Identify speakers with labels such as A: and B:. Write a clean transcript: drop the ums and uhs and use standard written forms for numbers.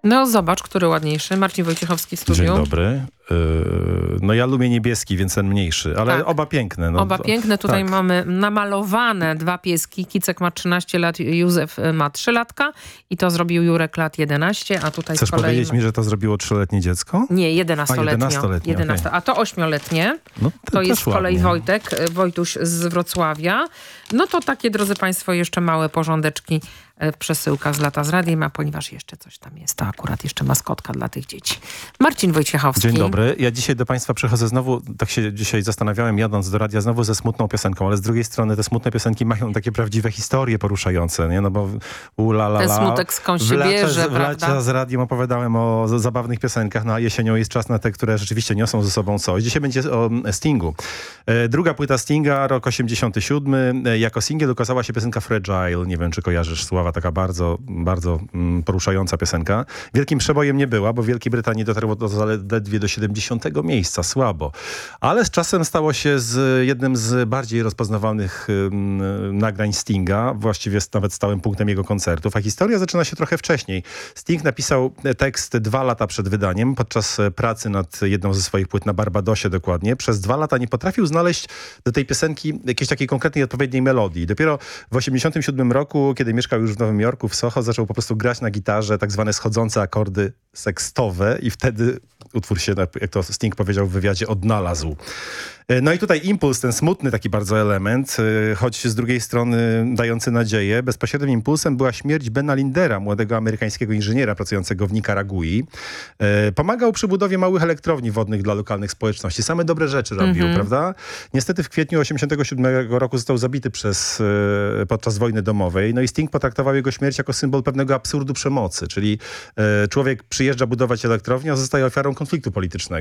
A: No zobacz, który ładniejszy. Marcin Wojciechowski w studiu.
B: Dzień dobry. No ja lubię niebieski, więc ten mniejszy, ale
A: Tak.
B: oba piękne. No,
A: Oba piękne. Tutaj
B: tak.
A: mamy namalowane dwa pieski. Kicek ma 13 lat, Józef ma 3 latka i to zrobił Jurek lat 11, a tutaj
B: Chcesz
A: z kolei...
B: powiedzieć mi, że to zrobiło 3-letnie dziecko?
A: Nie, 11-letnie.
B: 11-letnie,
A: 11,
B: okej.
A: a to 8-letnie.
B: No,
A: To
B: też
A: jest z kolei
B: ładnie.
A: Wojtuś z Wrocławia. No to takie, drodzy państwo, jeszcze małe porządeczki, przesyłka z Lata z Radiem, a ponieważ jeszcze coś tam jest, to akurat jeszcze maskotka dla tych dzieci. Marcin Wojciechowski.
B: Dzień dobry. Ja dzisiaj do państwa przychodzę znowu, tak się dzisiaj zastanawiałem jadąc do radia, znowu ze smutną piosenką, ale z drugiej strony te smutne piosenki mają takie prawdziwe historie poruszające, nie? No bo
A: Ten smutek skąd się bierze, prawda?
B: Wlacia z radiem opowiadałem o zabawnych piosenkach, no a jesienią jest czas na te, które rzeczywiście niosą ze sobą coś. Dzisiaj będzie o Stingu. Druga płyta Stinga, rok 87. Jako singiel ukazała się piosenka Fragile. Nie wiem, czy kojarzysz słowa, taka bardzo, bardzo poruszająca piosenka. Wielkim przebojem nie była, bo w Wielkiej Brytanii dotarło to zaledwie do 70. miejsca. Słabo. Ale z czasem stało się jednym z bardziej rozpoznawalnych nagrań Stinga. Właściwie nawet stałym punktem jego koncertów. A historia zaczyna się trochę wcześniej. Sting napisał tekst 2 lata przed wydaniem, podczas pracy nad jedną ze swoich płyt na Barbadosie dokładnie. Przez 2 lata nie potrafił znaleźć do tej piosenki jakiejś takiej konkretnej, odpowiedniej melodii. Dopiero w 87 roku, kiedy mieszkał już w Nowym Jorku, w Soho, zaczął po prostu grać na gitarze tak zwane schodzące akordy sekstowe i wtedy utwór się, jak to Sting powiedział w wywiadzie, odnalazł. No i tutaj impuls, ten smutny taki bardzo element, choć z drugiej strony dający nadzieję. Bezpośrednim impulsem była śmierć Bena Lindera, młodego amerykańskiego inżyniera pracującego w Nikaragui. Pomagał przy budowie małych elektrowni wodnych dla lokalnych społeczności. Same dobre rzeczy robił, prawda? Niestety w kwietniu 87 roku został zabity podczas wojny domowej. No i Sting potraktował jego śmierć jako symbol pewnego absurdu przemocy, czyli człowiek przyjeżdża budować elektrownię, a zostaje ofiarą konfliktu politycznego.